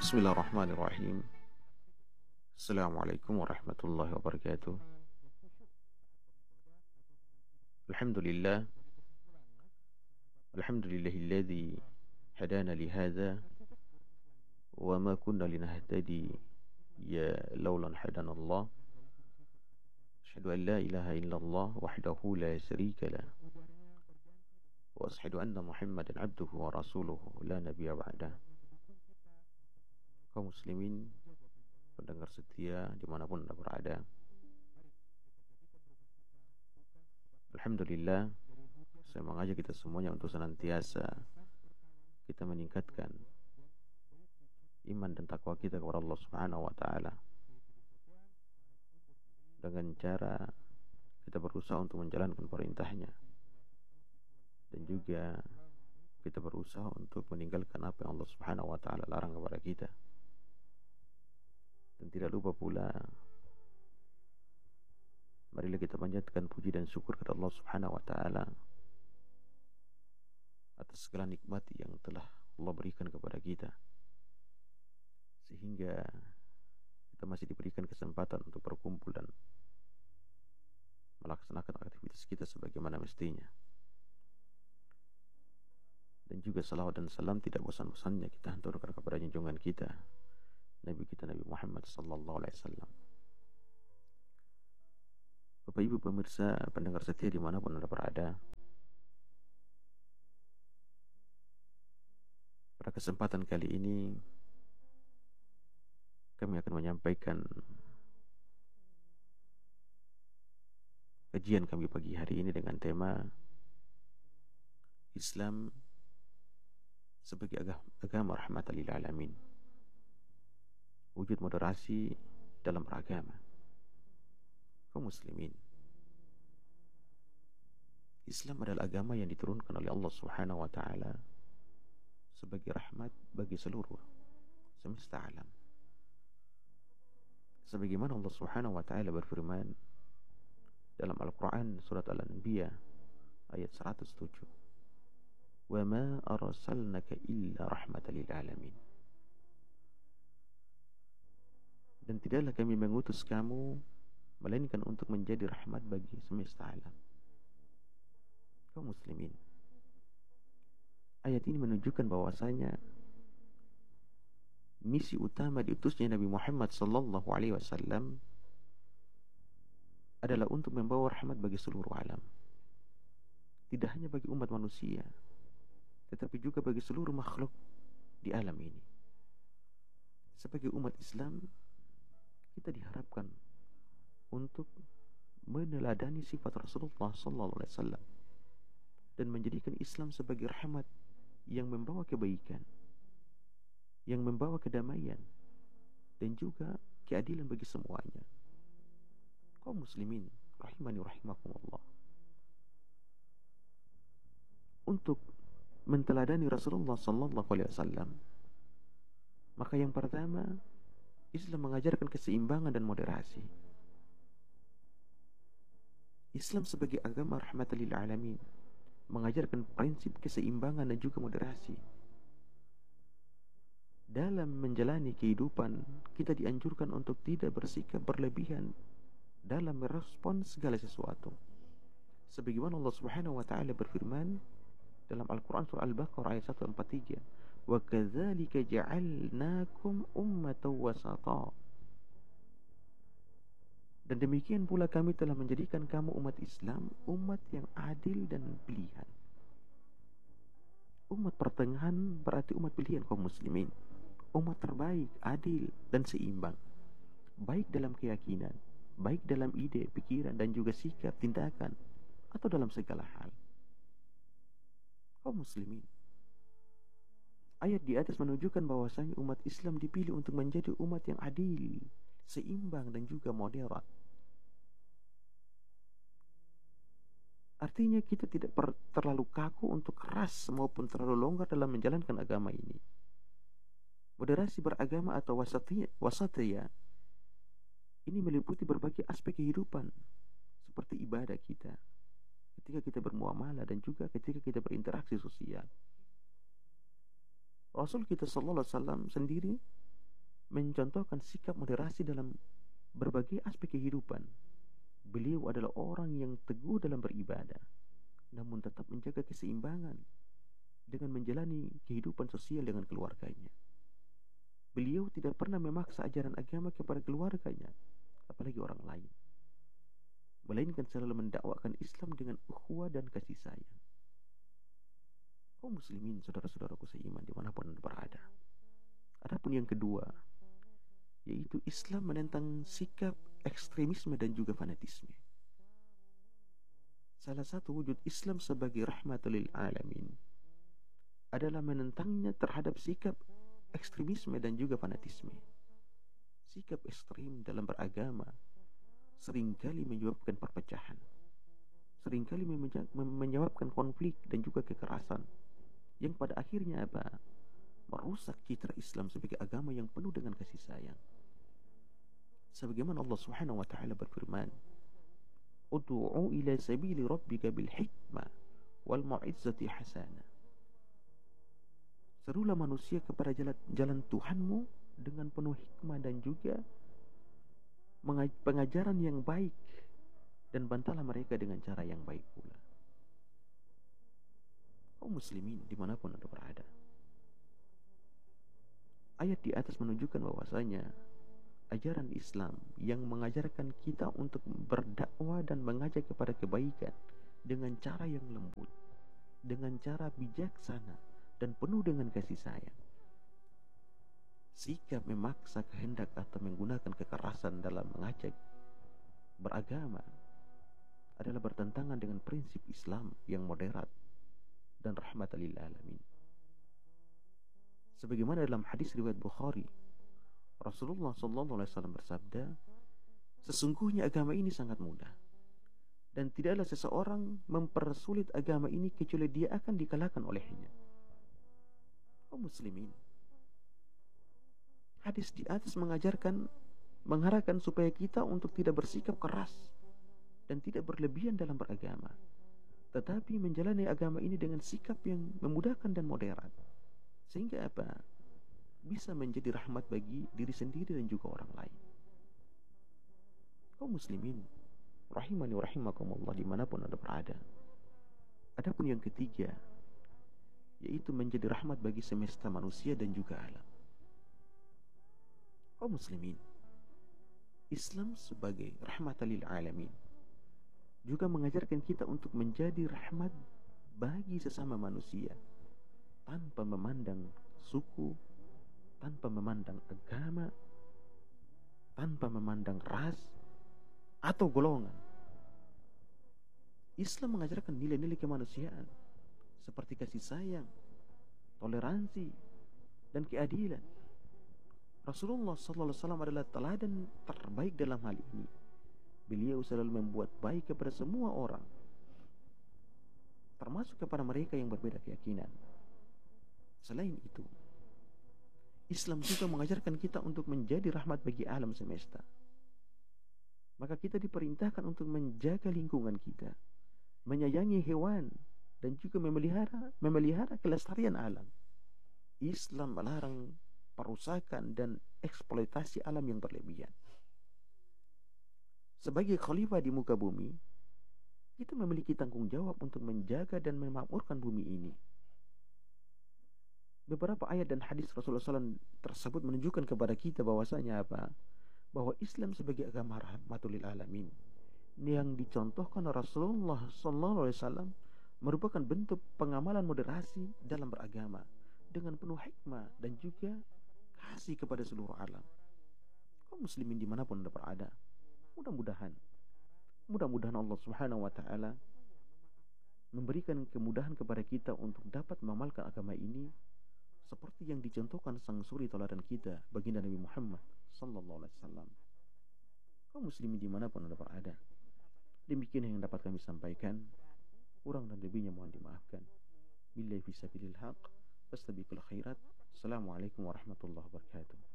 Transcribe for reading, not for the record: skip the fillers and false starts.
Bismillahirrahmanirrahim. Assalamualaikum warahmatullahi wabarakatuh. Alhamdulillah. Alhamdulillahilladzi hadana lihadza wa ma kunna linahtadi ya laulan hadanallah. Asyhadu an la ilaha illallah wahdahu la syarika lah. Wa asyhadu anna Muhammadan abduhu wa rasuluhu la nabiyya ba'dah. Kaum muslimin, pendengar setia dimanapun Anda berada, alhamdulillah, saya mengajak kita semuanya untuk senantiasa kita meningkatkan iman dan takwa kita kepada Allah Subhanahu wa taala dengan cara kita berusaha untuk menjalankan perintahnya dan juga kita berusaha untuk meninggalkan apa yang Allah Subhanahu wa taala larang kepada kita. Dan tidak lupa pula, marilah kita panjatkan puji dan syukur kepada Allah Subhanahu wa taala atas segala nikmat yang telah Allah berikan kepada kita, sehingga kita masih diberikan kesempatan untuk berkumpul dan melaksanakan aktivitas kita sebagaimana mestinya. Dan juga salawat dan salam tidak bosan-bosannya kita hanturkan kepada junjungan kita, Nabi kita Nabi Muhammad sallallahu alaihi wasallam. Bapak Ibu pemirsa pendengar setia dimanapun Anda berada, pada kesempatan kali ini kami akan menyampaikan kajian kami pagi hari ini dengan tema Islam sebagai agama rahmatan lil alamin. Wujud moderasi dalam beragama. Kaum muslimin, Islam adalah agama yang diturunkan oleh Allah Subhanahu wa taala sebagai rahmat bagi seluruh semesta alam. Sebagaimana Allah Subhanahu wa taala berfirman dalam Al-Qur'an surat Al-Anbiya ayat 107, "Wa ma arsalnaka illa rahmatan lil alamin." Dan tidaklah kami mengutus kamu melainkan untuk menjadi rahmat bagi semesta alam. Kaum muslimin, ayat ini menunjukkan bahwasanya misi utama diutusnya Nabi Muhammad sallallahu alaihi wasallam adalah untuk membawa rahmat bagi seluruh alam. Tidak hanya bagi umat manusia, tetapi juga bagi seluruh makhluk di alam ini. Sebagai umat Islam, kita diharapkan untuk meneladani sifat Rasulullah sallallahu alaihi wasallam dan menjadikan Islam sebagai rahmat yang membawa kebaikan, yang membawa kedamaian dan juga keadilan bagi semuanya. Kaum muslimin rahimani rahimakumullah, untuk menteladani Rasulullah sallallahu alaihi wasallam, maka yang pertama, Islam mengajarkan keseimbangan dan moderasi. Islam sebagai agama rahmatan lil alamin mengajarkan prinsip keseimbangan dan juga moderasi. Dalam menjalani kehidupan, kita dianjurkan untuk tidak bersikap berlebihan dalam merespon segala sesuatu. Sebagaimana Allah Subhanahu wa taala berfirman dalam Al-Qur'an surah Al-Baqarah ayat 143, "Wa kadzalika ja'alnakum ummatan wasata." Dan demikian pula kami telah menjadikan kamu umat Islam, umat yang adil dan pilihan. Umat pertengahan berarti umat pilihan kaum muslimin. Umat terbaik, adil dan seimbang. Baik dalam keyakinan, baik dalam ide, pikiran dan juga sikap, tindakan, atau dalam segala hal. Kaum muslimin, ayat di atas menunjukkan bahwasanya umat Islam dipilih untuk menjadi umat yang adil, seimbang dan juga moderat. Artinya kita tidak terlalu kaku untuk keras maupun terlalu longgar dalam menjalankan agama ini. Moderasi beragama atau wasatiyah ini meliputi berbagai aspek kehidupan, seperti ibadah kita, ketika kita bermuamalah dan juga ketika kita berinteraksi sosial. Rasul kita sallallahu alaihi wasallam sendiri mencontohkan sikap moderasi dalam berbagai aspek kehidupan. Beliau adalah orang yang teguh dalam beribadah, namun tetap menjaga keseimbangan dengan menjalani kehidupan sosial dengan keluarganya. Beliau tidak pernah memaksa ajaran agama kepada keluarganya, apalagi orang lain, melainkan selalu mendakwakan Islam dengan ukhuwah dan kasih sayang. Kaum muslimin, saudara-saudaraku seiman dimanapun Anda berada. Adapun yang kedua, yaitu Islam menentang sikap ekstremisme dan juga fanatisme. Salah satu wujud Islam sebagai rahmatul lil alamin adalah menentangnya terhadap sikap ekstremisme dan juga fanatisme. Sikap ekstrim dalam beragama seringkali menyebabkan perpecahan, seringkali menyebabkan konflik dan juga kekerasan, yang pada akhirnya apa? Merusak citra Islam sebagai agama yang penuh dengan kasih sayang. Sebagaimana Allah Subhanahu wa taala berfirman, "Ud'u ila sabili rabbika bil hikmah wal mau'izati hasanah." Serulah manusia kepada jalan Tuhanmu dengan penuh hikmah dan juga pengajaran yang baik, dan bantalah mereka dengan cara yang baik pula. Kaum muslimin dimanapun Anda berada, ayat di atas menunjukkan bahwasanya ajaran Islam yang mengajarkan kita untuk berdakwah dan mengajak kepada kebaikan dengan cara yang lembut, dengan cara bijaksana dan penuh dengan kasih sayang. Sikap memaksa kehendak atau menggunakan kekerasan dalam mengajak beragama adalah bertentangan dengan prinsip Islam yang moderat dan rahmatan lil alamin. Sebagaimana dalam hadis riwayat Bukhari, Rasulullah SAW bersabda, sesungguhnya agama ini sangat mudah, dan tidaklah seseorang mempersulit agama ini kecuali dia akan dikalahkan olehnya. Kaum muslimin, hadis di atas mengharapkan supaya kita untuk tidak bersikap keras dan tidak berlebihan dalam beragama, tetapi menjalani agama ini dengan sikap yang memudahkan dan moderat, sehingga apa? Bisa menjadi rahmat bagi diri sendiri dan juga orang lain. Kaum muslimin rahimani wa rahimakumullah dimanapun Anda berada. Adapun yang ketiga, yaitu menjadi rahmat bagi semesta manusia dan juga alam. Kaum muslimin, Islam sebagai rahmatan lil alamin juga mengajarkan kita untuk menjadi rahmat bagi sesama manusia, tanpa memandang suku, tanpa memandang agama, tanpa memandang ras atau golongan. Islam mengajarkan nilai-nilai kemanusiaan seperti kasih sayang, toleransi, dan keadilan. Rasulullah SAW adalah teladan terbaik dalam hal ini. Beliau selalu membuat baik kepada semua orang, termasuk kepada mereka yang berbeda keyakinan. Selain itu, Islam juga mengajarkan kita untuk menjadi rahmat bagi alam semesta. Maka kita diperintahkan untuk menjaga lingkungan kita, menyayangi hewan, dan juga memelihara kelestarian alam. Islam melarang perusakan dan eksploitasi alam yang berlebihan. Sebagai khalifah di muka bumi, kita memiliki tanggung jawab untuk menjaga dan memakmurkan bumi ini. Beberapa ayat dan hadis Rasulullah SAW tersebut menunjukkan kepada kita bahwasanya apa? Bahwa Islam sebagai agama rahmatul lil alamin yang dicontohkan Rasulullah SAW merupakan bentuk pengamalan moderasi dalam beragama dengan penuh hikmah dan juga kasih kepada seluruh alam. Kaum muslimin dimanapun Anda berada, mudah-mudahan Allah Subhanahu wa taala memberikan kemudahan kepada kita untuk dapat mengamalkan agama ini seperti yang dicontohkan sang suri teladan kita, baginda Nabi Muhammad sallallahu alaihi wasallam. Kaum muslimin dimanapun Anda berada, demikian yang dapat kami sampaikan. Kurang dan lebihnya mohon dimaafkan. Billahi fisabilil haq, fastabiqul khairat. Assalamualaikum warahmatullahi wabarakatuh.